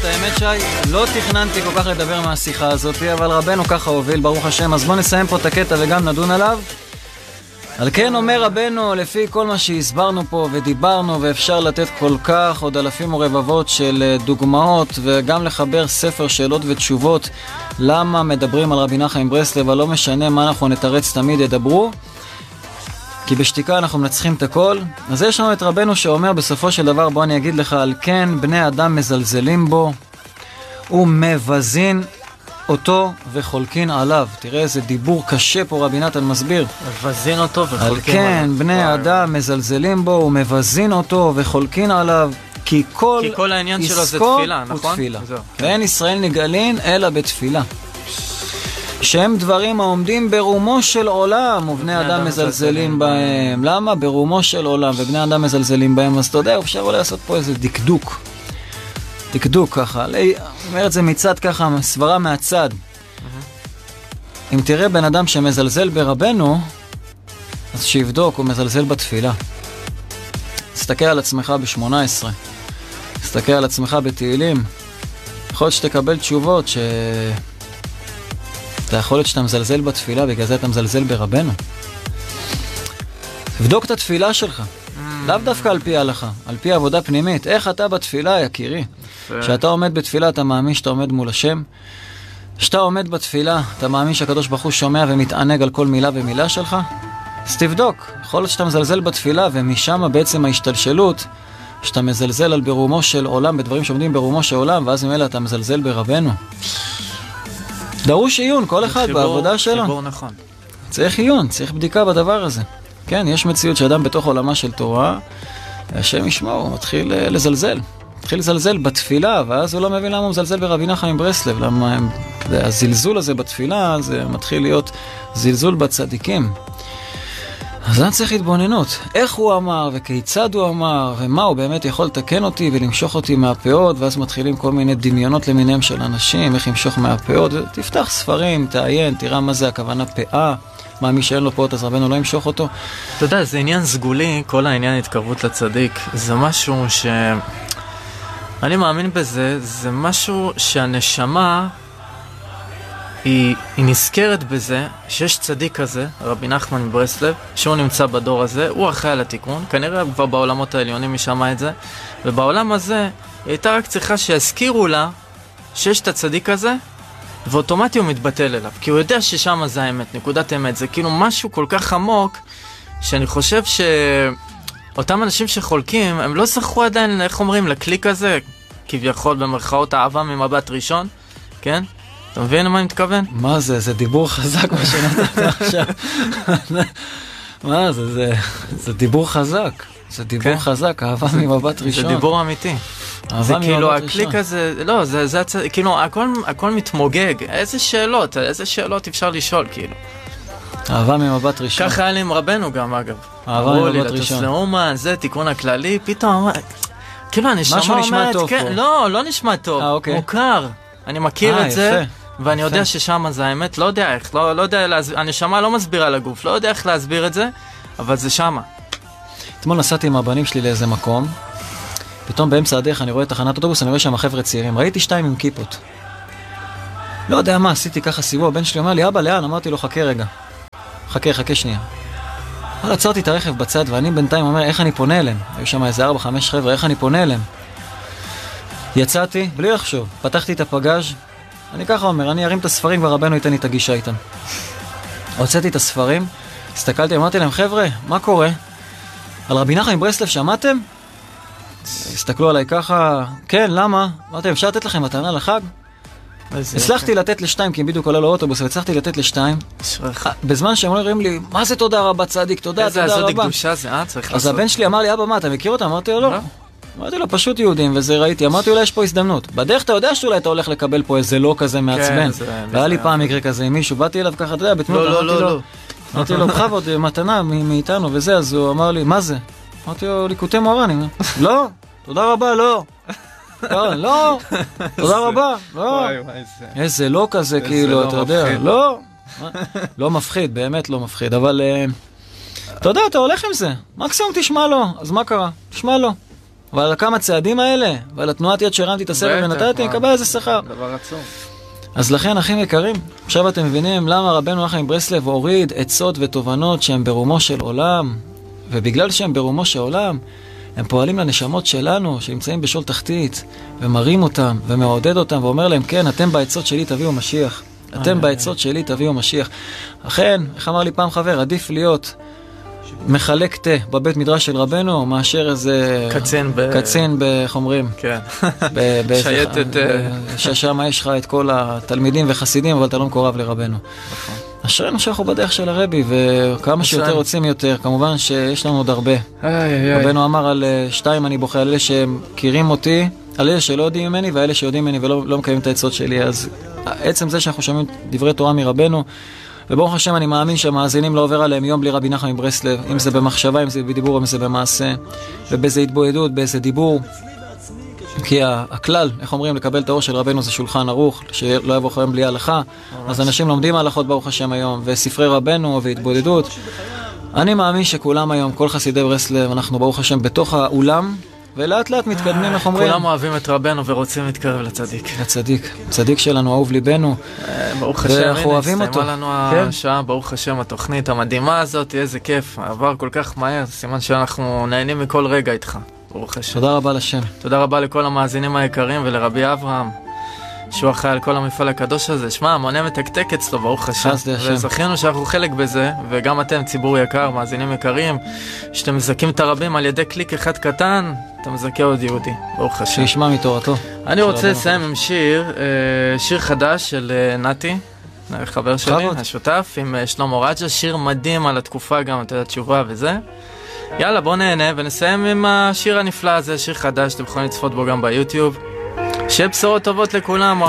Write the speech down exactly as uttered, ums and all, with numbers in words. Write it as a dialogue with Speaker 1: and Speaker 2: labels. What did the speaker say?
Speaker 1: האמת שי, לא תכננתי כל כך לדבר מהשיחה הזאת, אבל רבנו ככה הוביל, ברוך השם. אז בוא נסיים פה את הקטע וגם נדון עליו. על כן אומר רבנו, לפי כל מה שהסברנו פה ודיברנו, ואפשר לתת כל כך עוד אלפים ורבבות של דוגמאות, וגם לחבר ספר שאלות ותשובות, למה מדברים על רבי נחמן מברסלב, אבל לא משנה מה אנחנו נתרץ, תמיד ידברו, כי בשתיקה אנחנו מנצחים את הכל. אז יש לנו את רבנו שאומר בסופו של דבר, בוא אני אגיד לך, על כן בני אדם מזלזלים בו, ומבזין אותו וחולקין עליו. תראה איזה דיבור קשה פה רבי נתן מסביר.
Speaker 2: מבזין אותו וחולקין
Speaker 1: על כן
Speaker 2: עליו.
Speaker 1: בני
Speaker 2: וואי.
Speaker 1: אדם מזלזלים בו ומבזין אותו וחולקין עליו, כי כל,
Speaker 2: כי כל העניין שלו זה תפילה, נכון?
Speaker 1: תפילה.
Speaker 2: זהו,
Speaker 1: ואין ישראל נגאלין אלא בתפילה. שהם דברים העומדים ברומו של עולם, ובני אדם, אדם מזלזלים בהם. למה? ברומו של עולם, ובני אדם מזלזלים בהם. אז אתה יודע, אפשר אולי לעשות פה איזה דקדוק. דקדוק ככה. אני אומר את זה מצד ככה, סברה מהצד. אם תראה בן אדם שמזלזל ברבנו, אז שיבדוק, הוא מזלזל בתפילה. תסתכל על עצמך ב-שמונה עשרה. תסתכל על עצמך בתהילים. יכול להיות שתקבל תשובות ש... אתה יכול להיות שאתה מזלזל בתפילה, בגלל זה אתה מזלזל ברבנו. תבדוק את התפילה שלך. לאו דווקא על פי ההלכה, על פי עבודה פנימית. איך אתה בתפילה, יקירי? כשאתה עומד בתפילה, אתה מאמין שאתה עומד מול השם. כשאתה עומד בתפילה, אתה מאמין שהקדוש ברוך הוא שומע ומתענג על כל מילה ומילה שלך. אז תבדוק. יכול להיות שאתה מזלזל בתפילה, ומשם בעצם ההשתלשלות, שאתה מזלזל על ברומו של עולם, בדברים שעומדים ברומו של עולם, ואז ממילא אתה מזלזל ברבנו. דרוש עיון, כל אחד חיבור, בעבודה שלו.
Speaker 2: חיבור נכון.
Speaker 1: צריך עיון, צריך בדיקה בדבר הזה. כן, יש מציאות שאדם בתוך עולמה של תורה, השם ישמעו, הוא מתחיל לזלזל. מתחיל לזלזל בתפילה, ואז הוא לא מבין למה הוא מזלזל ברבי נחמן מברסלב. למה הם, הזלזול הזה בתפילה, זה מתחיל להיות זלזול בצדיקים. אז אני צריך התבוננות. איך הוא אמר, וכיצד הוא אמר, ומה הוא באמת יכול לתקן אותי ולמשוך אותי מהפאות, ואז מתחילים כל מיני דמיונות למיניהם של אנשים, איך למשוך מהפאות. תפתח ספרים, תעיין, תראה מה זה הכוונה פאה, מה מי שאין לו פאות, אז רבנו לא ימשוך אותו.
Speaker 2: אתה יודע, זה עניין סגולי, כל העניין התקרבות לצדיק. זה משהו ש... אני מאמין בזה, זה משהו שהנשמה... היא, היא נזכרת בזה שיש צדיק כזה, רבי נחמן מברסלב, שהוא נמצא בדור הזה, הוא אחראי על התיקון, כנראה כבר בעולמות העליונים היא שמעה את זה, ובעולם הזה היא הייתה רק צריכה שיזכירו לה שיש את הצדיק הזה, ואוטומטי הוא מתבטל אליו, כי הוא יודע ששם זה האמת, נקודת אמת, זה כאילו משהו כל כך עמוק, שאני חושב שאותם אנשים שחולקים, הם לא זכו עדיין, איך אומרים, לקליק הזה, כביכול במרכאות אהבה ממבט ראשון, כן? אתה מבין למה אני מתכוון?
Speaker 1: מה זה? זה דיבור חזק מה שנתת עכשיו. מה זה? זה, זה דיבור חזק. זה דיבור כן. חזק, אהבה ממבט ראשון.
Speaker 2: זה דיבור אמיתי. זה כאילו הקליק הזה, לא, זה, זה, זה כאילו הכל, הכל מתמוגג. איזה שאלות, איזה שאלות אפשר לשאול כאילו.
Speaker 1: אהבה ממבט ראשון.
Speaker 2: ככה היה לי עם רבנו גם אגב.
Speaker 1: אהבה ממבט ראשון.
Speaker 2: לאומן, זה תיקון הכללי, פתאום, כאילו הנשמה אומרת,
Speaker 1: משהו נשמע טוב
Speaker 2: כן, לא, לא נשמע טוב,
Speaker 1: 아, אוקיי.
Speaker 2: מוכר. אני מכיר
Speaker 1: 아,
Speaker 2: את זה.
Speaker 1: יפה.
Speaker 2: ואני יודע ששם זה האמת, לא יודע איך, לא, לא יודע להסביר, הנשמה לא מסבירה לגוף, לא יודע איך להסביר את זה, אבל זה שמה.
Speaker 1: אתמול נסעתי עם הבנים שלי לאיזה מקום, פתאום באמצע הדרך אני רואה תחנת אוטובוס, אני רואה שם חבר'ה צעירים, ראיתי שתיים עם כיפות. לא יודע מה, עשיתי ככה סיבוב, הבן שלי אומר לי, אבא, לאן? אמרתי לו, חכה רגע. חכה, חכה שנייה. אבל עצרתי את הרכב בצד, ואני בינתיים אומר, איך אני פונה אליהם? היו שם איזה ארבע, חמש חבר'ה, איך אני פונה אליהם? יצאתי, בלי לחשוב, פתחתי את הפגז' אני ככה אומר, אני ארים את הספרים ורבנו ייתן לי את הגישה איתם. הוצאתי את הספרים, הסתכלתי, אמרתי להם, חבר'ה, מה קורה? על רבי נחמן מברסלב שמעתם? הסתכלו עליי ככה, כן, למה? אמרתי, אפשר לתת לכם מתנה לחג? הצלחתי לתת לשתיים, כי הם בדיוק עולה לאוטובוס, והצלחתי לתת לשתיים. בזמן שהם אומרים לי, מה זה תודה רבה צדיק, תודה, תודה רבה.
Speaker 2: איזה קדושה זה, אה? צריך לעשות.
Speaker 1: אז הבן שלי אמר לי, אבא, מה, אתה מכיר אותה? אמרתי לו, לא. אמרתי לו, פשוט יהודים, וזה ראיתי. אמרתי, אולי יש פה הזדמנות. בדרך אתה יודע שאולי אתה הולך לקבל פה איזה לא כזה מעצבן. והיה לי פעם מקרה כזה עם מישהו, באתי אליו ככה, אתה יודע, בתמות, אמרתי לו, אמרתי לו, בכבוד, מתנה מאיתנו וזה, אז הוא אמר לי, מה זה? אמרתי לו, ליקוטי מוהר"ן. לא, תודה רבה, לא. לא, תודה רבה, לא. איזה לא כזה, כאילו, אתה יודע, לא. לא מפחיד, באמת לא מפחיד, אבל אתה יודע, אתה הולך עם זה. מקסימום תשמע לו, אז מה קרה? תשמע לו. אבל על כמה צעדים האלה, ועל התנועת יד שהרמתי את הסבל ונתתי, נקבל איזה שכר.
Speaker 2: דבר עצום.
Speaker 1: אז לכן, אחים יקרים, עכשיו אתם מבינים למה רבנו יחי מברסלב הוריד עצות ותובנות שהם ברומו של עולם, ובגלל שהם ברומו של עולם, הם פועלים לנשמות שלנו, שנמצאים בשול תחתית, ומרים אותם, ומעודד אותם, ואומר להם, כן, אתם בעצות שלי תביאו משיח. אתם בעצות שלי תביאו משיח. אכן, איך אמר לי פעם חבר, עדיף להיות מחלק תה בבית מדרש של רבנו, מאשר איזה...
Speaker 2: קצין ב...
Speaker 1: קצין, איך אומרים?
Speaker 2: כן.
Speaker 1: שייטת... ששם יש לך את כל התלמידים וחסידים, אבל אתה לא מקורב לרבנו.
Speaker 2: נכון.
Speaker 1: אשרנו שאנחנו בדרך של הרבי, וכמה שיותר רוצים יותר, כמובן שיש לנו עוד הרבה. רבנו אמר על שתיים, אני בוכה על אלה שמכירים אותי, על אלה שלא יודעים ממני, ואלה שיודעים ממני ולא לא מקיימים את העצות שלי. אז עצם זה שאנחנו שומעים דברי תורה מרבנו, וברוך השם אני מאמין שהמאזינים לא עובר עליהם יום בלי רבי נחמן מברסלב, אם זה במחשבה, אם זה בדיבור, אם זה במעשה, ובאיזה התבודדות, באיזה דיבור. כי הכלל, איך אומרים, לקבל את האור של רבנו זה שולחן ערוך, שלא יבוא חיים בלי הלכה. אז אנשים לומדים הלכות ברוך השם היום, וספרי רבנו והתבודדות. אני מאמין שכולם היום, כל חסידי ברסלב, אנחנו ברוך השם בתוך האולם, ולאט לאט מתקדמים, איך אומרים.
Speaker 2: כולם אוהבים את רבנו ורוצים להתקרב לצדיק.
Speaker 1: לצדיק, צדיק שלנו, אהוב ליבנו.
Speaker 2: ברוך השם,
Speaker 1: הנה, הסתיימה
Speaker 2: לנו השעה, ברוך השם, התוכנית המדהימה הזאת, איזה כיף, עבר כל כך מהר, סימן שאנחנו נהנים מכל רגע איתך. ברוך השם.
Speaker 1: תודה רבה לשם.
Speaker 2: תודה רבה לכל המאזינים היקרים ולרבי אברהם, שהוא אחראי על כל המפעל הקדוש הזה. שמע, המונה מתקתק אצלו, ברוך השם. וזכינו שאנחנו חלק בזה, וגם אתם, ציבור יקר, מאזינים יקרים, שאתם מזכים את הרבים על ידי קליק אחד קטן, אתה מזכה עוד יהודי, ברוך השם.
Speaker 1: שישמע מתורתו.
Speaker 2: אני רוצה לסיים עם שיר, שיר חדש של נתי, חבר שלי, השותף, עם שלמה רג'ה, שיר מדהים על התקופה גם, אתה יודע, תשובה וזה. יאללה, בוא נהנה ונסיים עם השיר הנפלא הזה, שיר חדש, אתם יכולים לצפות בו גם ביוטיוב. שיהיה בשורות טובות לכולם.